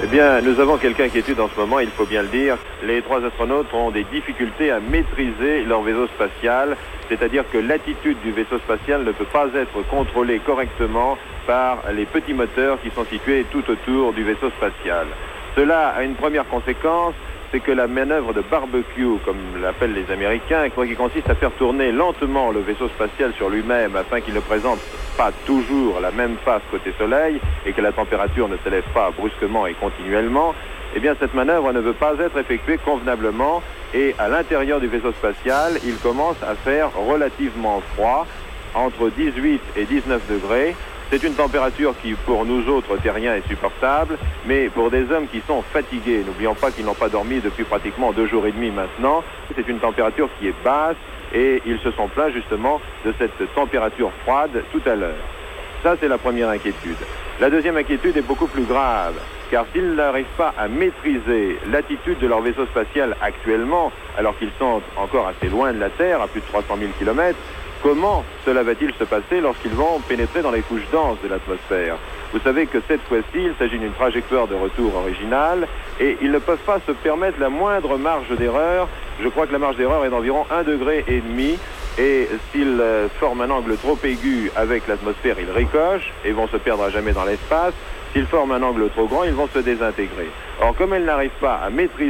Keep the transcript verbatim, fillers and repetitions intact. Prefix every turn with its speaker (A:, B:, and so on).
A: Eh bien, nous avons quelques inquiétudes en ce moment, il faut bien le dire. Les trois astronautes ont des difficultés à maîtriser leur vaisseau spatial, c'est-à-dire que l'attitude du vaisseau spatial ne peut pas être contrôlée correctement par les petits moteurs qui sont situés tout autour du vaisseau spatial. Cela a une première conséquence, c'est que la manœuvre de barbecue, comme l'appellent les Américains, qui consiste à faire tourner lentement le vaisseau spatial sur lui-même afin qu'il ne présente pas toujours la même face côté soleil et que la température ne s'élève pas brusquement et continuellement, eh bien cette manœuvre ne veut pas être effectuée convenablement et à l'intérieur du vaisseau spatial, il commence à faire relativement froid, entre dix-huit et dix-neuf degrés. C'est une température qui, pour nous autres terriens, est supportable, mais pour des hommes qui sont fatigués, n'oublions pas qu'ils n'ont pas dormi depuis pratiquement deux jours et demi maintenant, c'est une température qui est basse et ils se sont plaints justement de cette température froide tout à l'heure. Ça, c'est la première inquiétude. La deuxième inquiétude est beaucoup plus grave, car s'ils n'arrivent pas à maîtriser l'attitude de leur vaisseau spatial actuellement, alors qu'ils sont encore assez loin de la Terre, à plus de trois cent mille kilomètres, comment cela va-t-il se passer lorsqu'ils vont pénétrer dans les couches denses de l'atmosphère? Vous savez que cette fois-ci, il s'agit d'une trajectoire de retour originale et ils ne peuvent pas se permettre la moindre marge d'erreur. Je crois que la marge d'erreur est d'environ un degré et demi et s'ils forment un angle trop aigu avec l'atmosphère, ils ricochent et vont se perdre à jamais dans l'espace. S'ils forment un angle trop grand, ils vont se désintégrer. Or, comme elles n'arrivent pas à maîtriser